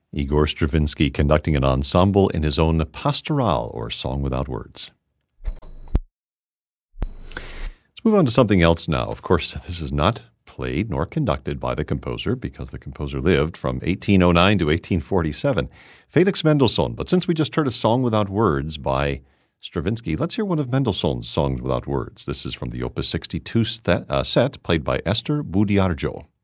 Igor Stravinsky conducting an ensemble in his own pastoral, or song without words. Let's move on to something else now. Of course, this is not played nor conducted by the composer because the composer lived from 1809 to 1847, Felix Mendelssohn. But since we just heard a song without words by Stravinsky, let's hear one of Mendelssohn's songs without words. This is from the Opus 62 set played by Esther Budiarjo.